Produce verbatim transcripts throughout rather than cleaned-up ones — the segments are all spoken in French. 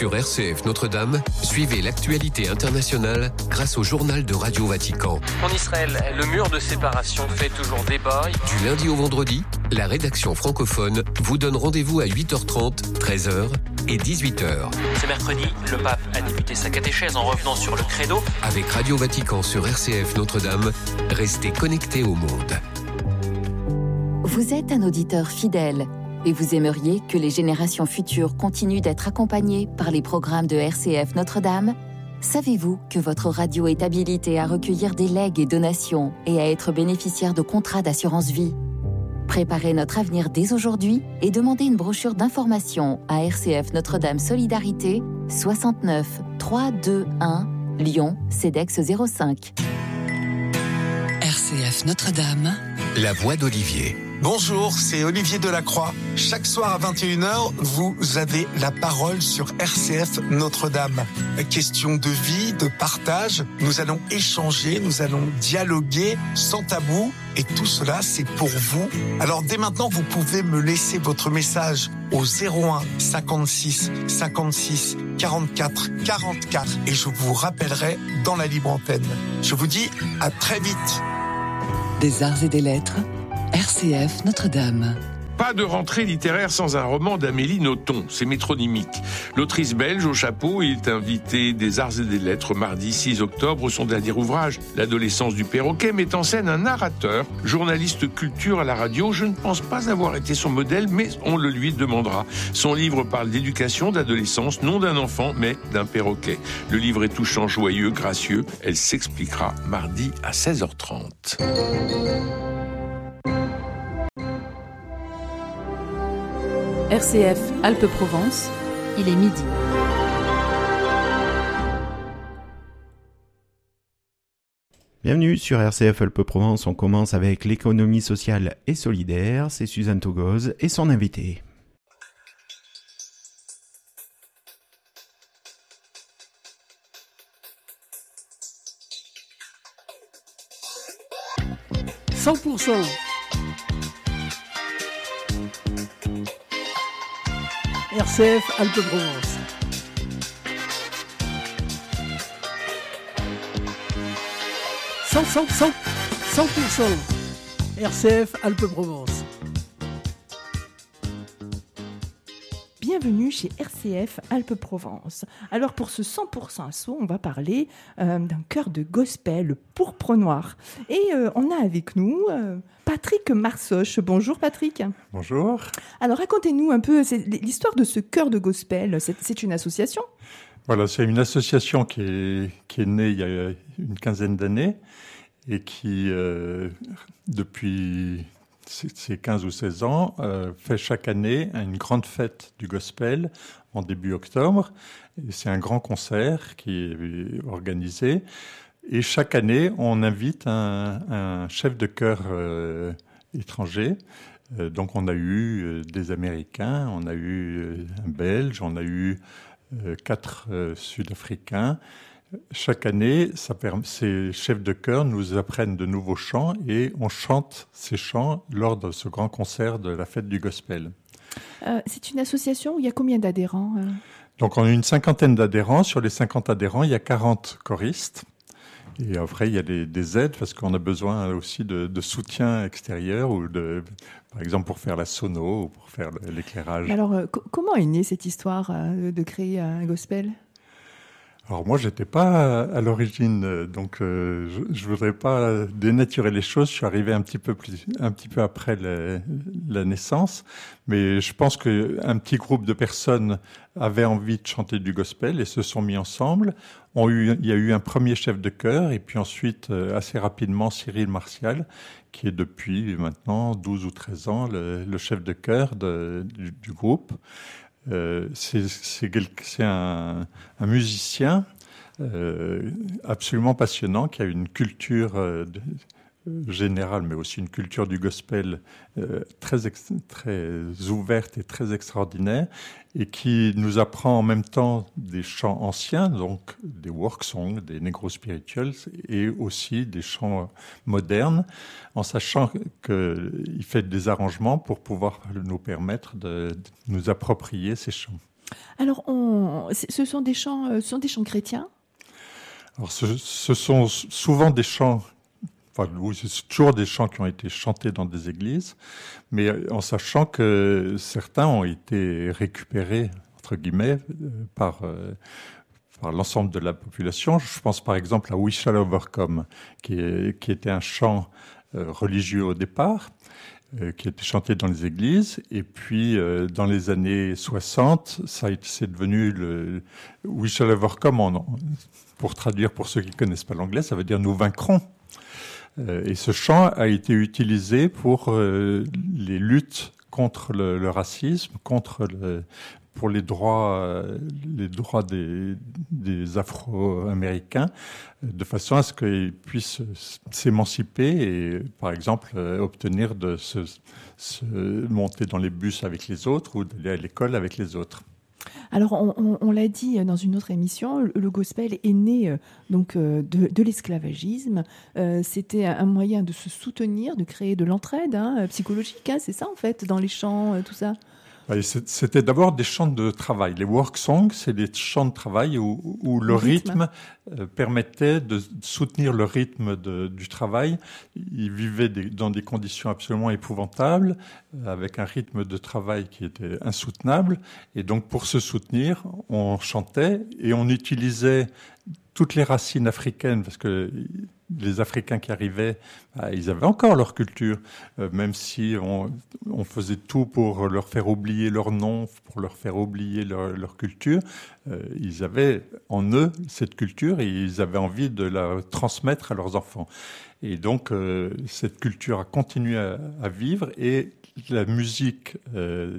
Sur R C F Notre-Dame, suivez l'actualité internationale grâce au journal de Radio Vatican. En Israël, le mur de séparation fait toujours débat. Du lundi au vendredi, la rédaction francophone vous donne rendez-vous à huit heures trente, treize heures et dix-huit heures. Ce mercredi, le pape a débuté sa catéchèse en revenant sur le credo. Avec Radio Vatican sur R C F Notre-Dame, restez connectés au monde. Vous êtes un auditeur fidèle et vous aimeriez que les générations futures continuent d'être accompagnées par les programmes de R C F Notre-Dame ? Savez-vous que votre radio est habilitée à recueillir des legs et donations et à être bénéficiaire de contrats d'assurance vie ? Préparez notre avenir dès aujourd'hui et demandez une brochure d'information à R C F Notre-Dame Solidarité, soixante-neuf trois cent vingt-et-un, Lyon, CEDEX zéro cinq. R C F Notre-Dame. La voix d'Olivier. Bonjour, c'est Olivier Delacroix. Chaque soir à vingt et une heures, vous avez la parole sur R C F Notre-Dame. Question de vie, de partage, nous allons échanger, nous allons dialoguer sans tabou. Et tout cela, c'est pour vous. Alors dès maintenant, vous pouvez me laisser votre message au zéro un cinquante-six cinquante-six quarante-quatre quarante-quatre et je vous rappellerai dans la libre antenne. Je vous dis à très vite. Des arts et des lettres, R C F Notre-Dame. Pas de rentrée littéraire sans un roman d'Amélie Nothomb, c'est métronymique. L'autrice belge au chapeau est invitée des Arts et des Lettres mardi six octobre. Son dernier ouvrage, L'adolescence du perroquet, met en scène un narrateur, journaliste culture à la radio. Je ne pense pas avoir été son modèle, mais on le lui demandera. Son livre parle d'éducation, d'adolescence, non d'un enfant, mais d'un perroquet. Le livre est touchant, joyeux, gracieux. Elle s'expliquera mardi à seize heures trente. R C F Alpes-Provence, il est midi. Bienvenue sur R C F Alpes-Provence, on commence avec l'économie sociale et solidaire, c'est Suzanne Togoz et son invité. cent pour cent R C F Alpes-Provence. cent, cent, cent, cent pour cent R C F Alpes-Provence. Bienvenue chez R C F Alpes-Provence. Alors pour ce cent pour cent assaut, on va parler euh, d'un chœur de gospel, le Pourpre Noir. Et euh, on a avec nous euh, Patrick Marsoche. Bonjour Patrick. Bonjour. Alors racontez-nous un peu c'est l'histoire de ce chœur de gospel. C'est, c'est une association ? Voilà, c'est une association qui est, qui est née il y a une quinzaine d'années et qui, euh, depuis ces quinze ou seize ans, euh, fait chaque année une grande fête du gospel en début octobre. Et c'est un grand concert qui est organisé. Et chaque année, on invite un, un chef de chœur euh, étranger. Euh, donc on a eu euh, des Américains, on a eu euh, un Belge, on a eu euh, quatre euh, Sud-Africains. Chaque année, ça permet, ces chefs de chœur nous apprennent de nouveaux chants et on chante ces chants lors de ce grand concert de la fête du gospel. Euh, c'est une association où il y a combien d'adhérents euh... Donc on a une cinquantaine d'adhérents. Sur les cinquante adhérents, il y a quarante choristes. Et après, il y a des, des aides parce qu'on a besoin aussi de, de soutien extérieur, ou de, par exemple pour faire la sono ou pour faire l'éclairage. Alors, euh, co- comment est née cette histoire euh, de créer un gospel ? Alors moi, j'étais pas à l'origine, donc euh, je, je voudrais pas dénaturer les choses. Je suis arrivé un petit peu plus, un petit peu après la, la naissance, mais je pense que un petit groupe de personnes avait envie de chanter du gospel et se sont mis ensemble. On eu, il y a eu un premier chef de chœur et puis ensuite, assez rapidement, Cyril Martial, qui est depuis maintenant douze ou treize ans le, le chef de chœur de, du, du groupe. Euh, c'est, c'est, c'est un, un musicien euh, absolument passionnant qui a une culture euh, de, générale, mais aussi une culture du gospel euh, très, ex- très ouverte et très extraordinaire, et qui nous apprend en même temps des chants anciens, donc des work songs, des negro spirituals, et aussi des chants modernes, en sachant qu'il fait des arrangements pour pouvoir nous permettre de, de nous approprier ces chants. Alors, on, ce sont des chants, ce sont des chants chrétiens. Alors, ce, ce sont souvent des chants. Enfin, oui, c'est toujours des chants qui ont été chantés dans des églises, mais en sachant que certains ont été récupérés, entre guillemets, par, euh, par l'ensemble de la population. Je pense par exemple à We Shall Overcome, qui, est, qui était un chant euh, religieux au départ, euh, qui était chanté dans les églises, et puis euh, dans les années soixante, ça a été, c'est devenu le We Shall Overcome, en, pour traduire pour ceux qui ne connaissent pas l'anglais, ça veut dire nous vaincrons. Et ce chant a été utilisé pour euh, les luttes contre le, le racisme, contre le, pour les droits, euh, les droits des, des Afro-Américains, de façon à ce qu'ils puissent s'émanciper et, par exemple, euh, obtenir de se, se monter dans les bus avec les autres ou d'aller à l'école avec les autres. Alors, on, on, on l'a dit dans une autre émission, le, le gospel est né euh, donc euh, de, de l'esclavagisme. Euh, c'était un moyen de se soutenir, de créer de l'entraide hein, psychologique. Hein, c'est ça, en fait, dans les chants, euh, tout ça. C'était d'abord des chants de travail. Les work songs, c'est des chants de travail où, où le, le rythme, rythme permettait de soutenir le rythme de, du travail. Ils vivaient des, dans des conditions absolument épouvantables, avec un rythme de travail qui était insoutenable. Et donc, pour se soutenir, on chantait et on utilisait toutes les racines africaines, parce que les Africains qui arrivaient, bah, ils avaient encore leur culture, euh, même si on, on faisait tout pour leur faire oublier leur nom, pour leur faire oublier leur, leur culture. Euh, ils avaient en eux cette culture et ils avaient envie de la transmettre à leurs enfants. Et donc, euh, cette culture a continué à, à vivre et la musique euh,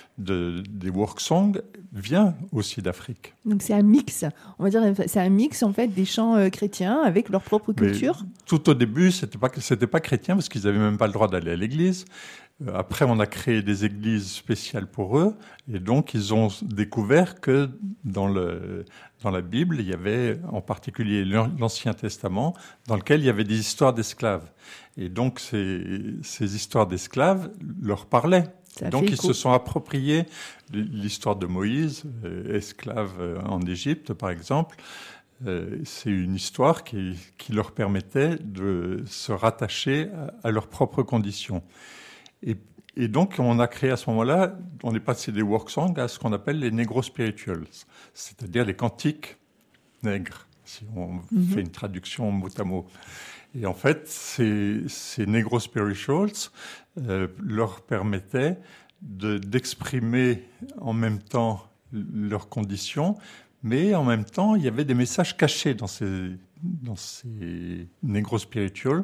de, des work songs vient aussi d'Afrique. Donc c'est un mix, on va dire, c'est un mix en fait des chants euh, chrétiens avec leur propre culture. Mais tout au début, c'était pas c'était pas chrétien parce qu'ils avaient même pas le droit d'aller à l'église. Après, on a créé des églises spéciales pour eux, et donc ils ont découvert que dans le dans la Bible, il y avait en particulier l'Ancien Testament, dans lequel il y avait des histoires d'esclaves. Et donc ces ces histoires d'esclaves leur parlaient. Donc ils se sont appropriés l'histoire de Moïse, euh, esclave en Égypte par exemple. Euh, c'est une histoire qui, qui leur permettait de se rattacher à, à leurs propres conditions. Et, et donc on a créé à ce moment-là, on est passé des work songs à ce qu'on appelle les negro spirituals, c'est-à-dire les cantiques nègres, si on mm-hmm. fait une traduction mot à mot. Et en fait, ces, ces negro spirituals euh, leur permettaient de, d'exprimer en même temps leurs conditions, mais en même temps, il y avait des messages cachés dans ces, dans ces negro spirituals.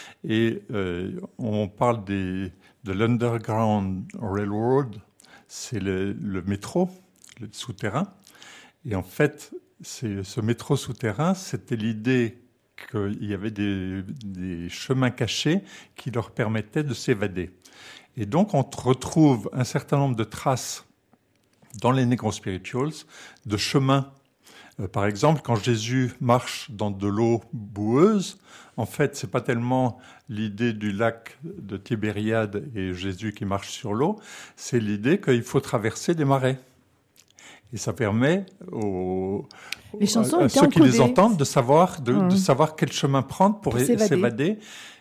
Et euh, on parle des, de l'Underground Railroad, c'est le, le métro, le souterrain. Et en fait, c'est, ce métro souterrain, c'était l'idée qu'il y avait des, des chemins cachés qui leur permettaient de s'évader. Et donc, on retrouve un certain nombre de traces dans les negro spirituals de chemins. Euh, par exemple, quand Jésus marche dans de l'eau boueuse, en fait, c'est pas tellement l'idée du lac de Tibériade et Jésus qui marche sur l'eau, c'est l'idée qu'il faut traverser des marais. Et ça permet aux, les chansons à, à ceux encodées. qui les entendent de savoir, de, mmh. de savoir quel chemin prendre pour, pour s'évader. s'évader.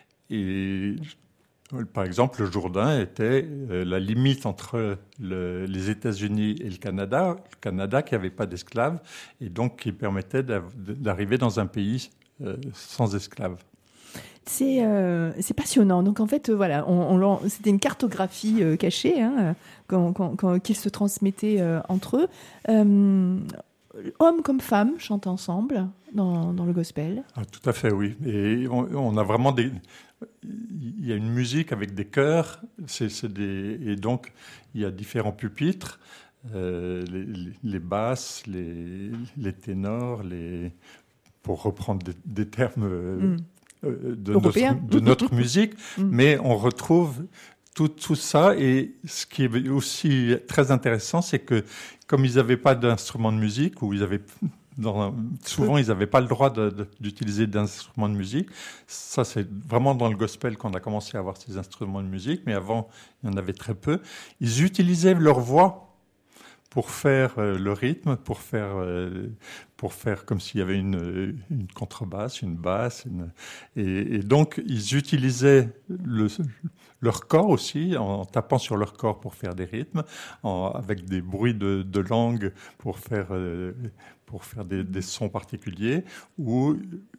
Et par exemple, le Jourdain était euh, la limite entre le, les États-Unis et le Canada. Le Canada qui n'avait pas d'esclaves et donc qui permettait d'arriver dans un pays euh, sans esclaves. C'est, euh, c'est passionnant. Donc en fait, euh, voilà, on, on, c'était une cartographie euh, cachée hein, quand, quand, quand, qu'ils se transmettaient euh, entre eux. Euh, hommes comme femmes chantent ensemble dans, dans le gospel. Ah, tout à fait, oui. Et on, on a vraiment des... Il y a une musique avec des chœurs, c'est, c'est des, et donc il y a différents pupitres, euh, les, les, les basses, les, les ténors, les, pour reprendre des, des termes euh, mm. de, notre, de notre musique, mm. mais on retrouve tout, tout ça. Et ce qui est aussi très intéressant, c'est que comme ils n'avaient pas d'instrument de musique, ou ils avaient... Dans, souvent, ils n'avaient pas le droit de, de, d'utiliser d'instruments de musique. Ça, c'est vraiment dans le gospel qu'on a commencé à avoir ces instruments de musique, mais avant, il y en avait très peu. Ils utilisaient leur voix pour faire euh, le rythme, pour faire, euh, pour faire comme s'il y avait une, une contrebasse, une basse. Une, et, et donc, ils utilisaient le, leur corps aussi, en tapant sur leur corps pour faire des rythmes, en, avec des bruits de, de langue pour faire, euh, pour faire des, des sons particuliers, ou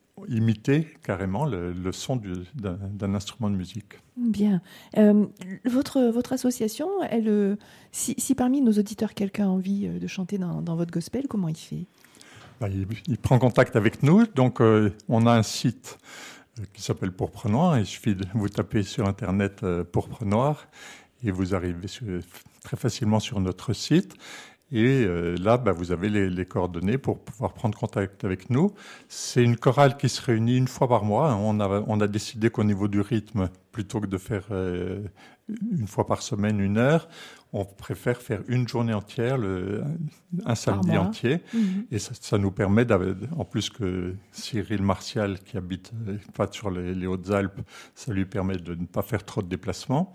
imiter carrément le, le son du, d'un, d'un instrument de musique. Bien. Euh, votre, votre association, elle, euh, si, si parmi nos auditeurs, quelqu'un a envie de chanter dans, dans votre gospel, comment il fait ? Ben, il, il prend contact avec nous. Donc, euh, on a un site qui s'appelle Pourpre Noir. Il suffit de vous taper sur Internet euh, Pourpre Noir et vous arrivez sur, très facilement sur notre site. Et euh, là, bah, vous avez les, les coordonnées pour pouvoir prendre contact avec nous. C'est une chorale qui se réunit une fois par mois. On a, on a décidé qu'au niveau du rythme, plutôt que de faire euh, une fois par semaine, une heure, on préfère faire une journée entière, le, un samedi entier. Mmh. Et ça, ça nous permet, en plus que Cyril Martial, qui habite pas sur les, les Hautes-Alpes, ça lui permet de ne pas faire trop de déplacements.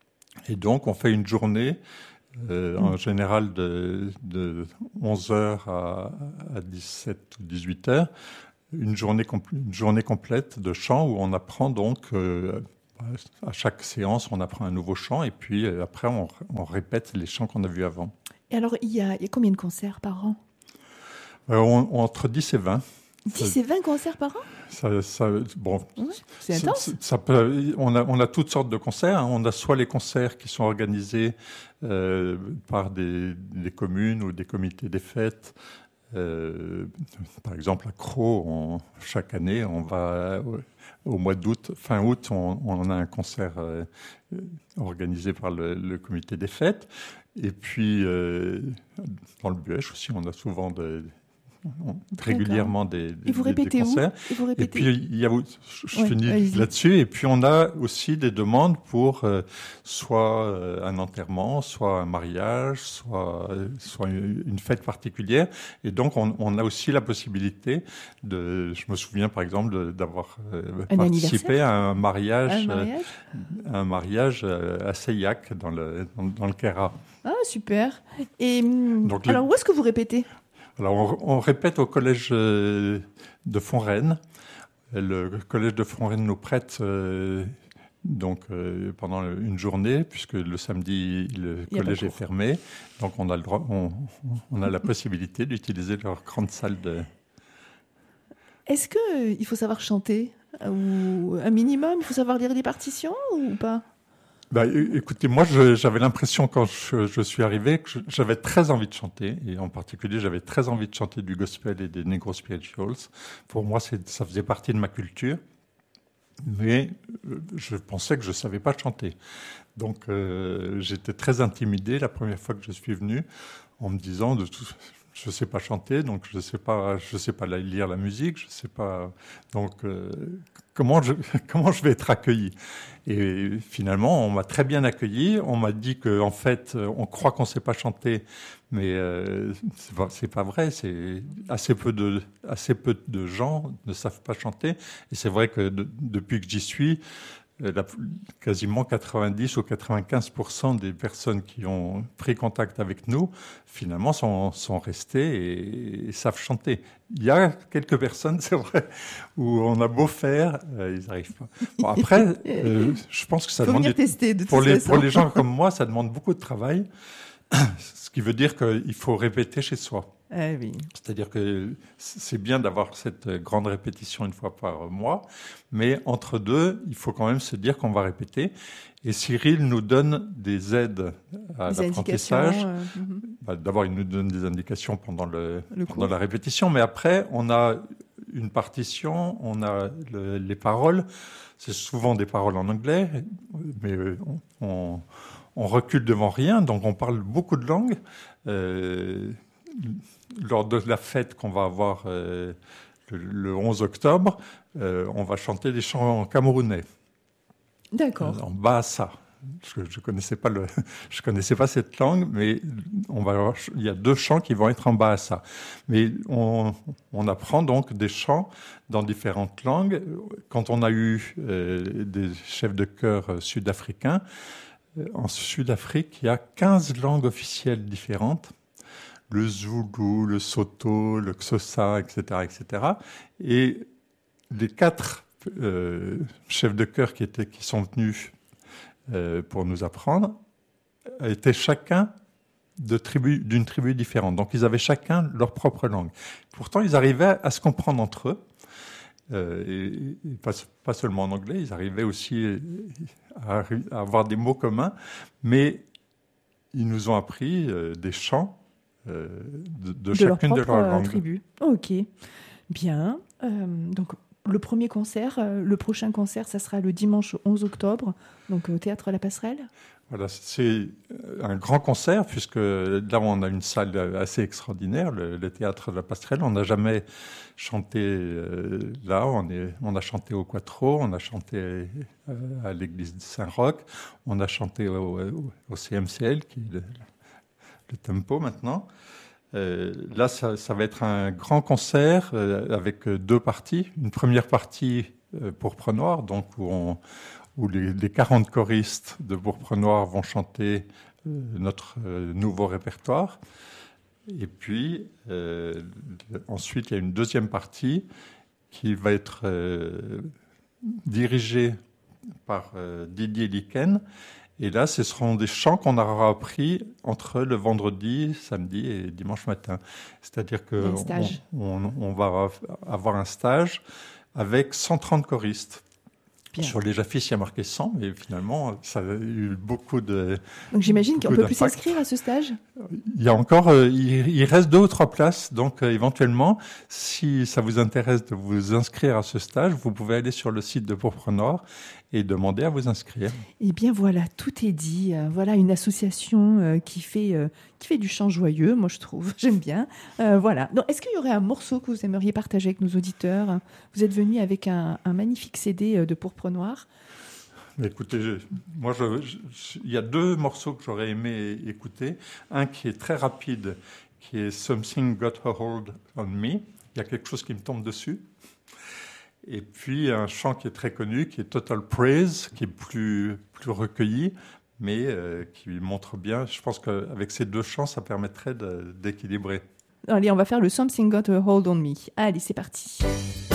Et donc, on fait une journée Euh, en général de, de onze heures à, à dix-sept ou dix-huit heures, une journée, compl- une journée complète de chant où on apprend donc, euh, à chaque séance, on apprend un nouveau chant et puis euh, après on, on répète les chants qu'on a vus avant. Et alors, il y a, il y a combien de concerts par an ? euh, on, on, Entre dix et vingt. dix et vingt concerts par an ? Ça, ça, bon, ouais, c'est intense. Ça, ça peut, on, a, on a toutes sortes de concerts. Hein. On a soit les concerts qui sont organisés euh, par des, des communes ou des comités des fêtes. Euh, par exemple, à Crau, on, chaque année, on va au mois d'août, fin août, on, on a un concert euh, organisé par le, le comité des fêtes. Et puis, euh, dans le Buèche aussi, on a souvent de On, régulièrement des, des, et vous répétez des concerts. Où et, vous répétez et puis, il y a, je, je ouais, finis allez-y. là-dessus. Et puis, on a aussi des demandes pour euh, soit euh, un enterrement, soit un mariage, soit, euh, soit une, une fête particulière. Et donc, on, on a aussi la possibilité de... Je me souviens, par exemple, de, d'avoir euh, participé à un mariage, un mariage, euh, un mariage euh, à Seillac, dans le, dans, dans le Queyras. Ah, super. Et donc, alors, le... où est-ce que vous répétez ? Alors, on, on répète au collège euh, de Fonrennes. Le collège de Fonrennes nous prête euh, donc euh, pendant une journée, puisque le samedi le collège est fermé. Donc, on a le droit, on, on a la possibilité d'utiliser leur grande salle de. Est-ce que euh, il faut savoir chanter ou un minimum, il faut savoir lire des partitions ou pas ? Bah, écoutez, moi, je, j'avais l'impression quand je, je suis arrivé que je, j'avais très envie de chanter, et en particulier, j'avais très envie de chanter du gospel et des negro spirituals. Pour moi, c'est, ça faisait partie de ma culture, mais je pensais que je savais pas chanter. Donc, euh, j'étais très intimidé la première fois que je suis venu, en me disant de tout. Je sais pas chanter, donc je sais pas, je sais pas lire la musique, je sais pas. Donc euh, comment je comment je vais être accueilli ? Et finalement, on m'a très bien accueilli. On m'a dit que en fait, on croit qu'on sait pas chanter, mais euh, c'est pas, c'est pas vrai. C'est assez peu de assez peu de gens ne savent pas chanter. Et c'est vrai que de, depuis que j'y suis, La, quasiment quatre-vingt-dix ou quatre-vingt-quinze pour cent des personnes qui ont pris contact avec nous, finalement, sont, sont restées et, et savent chanter. Il y a quelques personnes, c'est vrai, où on a beau faire, euh, ils n'arrivent pas. Bon, après, euh, je pense que ça Faut demande... venir tester, de pour, toute les, façon. pour les gens comme moi, ça demande beaucoup de travail, ce qui veut dire qu'il faut répéter chez soi. Eh oui. C'est-à-dire que c'est bien d'avoir cette grande répétition une fois par mois, mais entre deux, il faut quand même se dire qu'on va répéter. Et Cyril nous donne des aides à des l'apprentissage. Euh, mm-hmm. Bah, d'abord, il nous donne des indications pendant, le, le pendant la répétition, mais après, on a une partition, on a le, les paroles. C'est souvent des paroles en anglais, mais on, on, on recule devant rien, donc on parle beaucoup de langues. Euh, Lors de la fête qu'on va avoir euh, le, le onze octobre, euh, on va chanter des chants camerounais. D'accord. Euh, en Bahasa. Je ne connaissais pas le, je connaissais pas cette langue, mais on va avoir, il y a deux chants qui vont être en Bahasa. Mais on, on apprend donc des chants dans différentes langues. Quand on a eu euh, des chefs de chœur sud-africains, en Sud-Afrique, il y a quinze langues officielles différentes. le Zoulou, le Soto, le Xhosa, et cetera, et cetera. Et les quatre euh, chefs de chœur qui, étaient, qui sont venus euh, pour nous apprendre étaient chacun de tribu, d'une tribu différente. Donc ils avaient chacun leur propre langue. Pourtant, ils arrivaient à se comprendre entre eux. Euh, et, et pas, pas seulement en anglais, ils arrivaient aussi à, à avoir des mots communs, mais ils nous ont appris euh, des chants euh, de, de, de chacune leur de leurs langues. Tribu. Ok, bien. Euh, donc le premier concert, euh, le prochain concert, ça sera le dimanche onze octobre, donc au Théâtre La Passerelle. Voilà, c'est un grand concert, puisque là, on a une salle assez extraordinaire, le, le Théâtre de la Passerelle. On n'a jamais chanté euh, là, on, est, on a chanté au Quattro, on a chanté euh, à l'église de Saint-Roch, on a chanté au, au, au C M C L, qui est le, le Tempo maintenant. Euh, là, ça, ça va être un grand concert euh, avec deux parties. Une première partie euh, Pourpre Noire, donc où on... où les, les quarante choristes de Pourpre Noire vont chanter euh, notre euh, nouveau répertoire. Et puis, euh, ensuite, il y a une deuxième partie qui va être euh, dirigée par euh, Didier Liken. Et là, ce seront des chants qu'on aura appris entre le vendredi, samedi et dimanche matin. C'est-à-dire qu'on on, on va avoir un stage avec cent trente choristes. Bien. Sur les affiches, il y a marqué cent, mais finalement, ça a eu beaucoup de. Donc j'imagine qu'on peut plus s'inscrire à ce stage. Il y a encore, euh, il, il reste deux ou trois places, donc euh, éventuellement, si ça vous intéresse de vous inscrire à ce stage, vous pouvez aller sur le site de Pourpre Noire et demander à vous inscrire. Eh bien voilà, tout est dit. Euh, voilà une association euh, qui fait euh, qui fait du chant joyeux, moi je trouve, j'aime bien. Euh, voilà. Donc, est-ce qu'il y aurait un morceau que vous aimeriez partager avec nos auditeurs ? Vous êtes venu avec un, un magnifique C D de Pourpre Noire. Écoutez, je, moi, je, je, il y a deux morceaux que j'aurais aimé écouter. Un qui est très rapide, qui est Something Got a Hold on Me. Il y a quelque chose qui me tombe dessus. Et puis un chant qui est très connu, qui est Total Praise, qui est plus, plus recueilli, mais euh, qui montre bien. Je pense qu'avec ces deux chants, ça permettrait de, d'équilibrer. Allez, on va faire le Something Got a Hold on Me. Allez, c'est parti.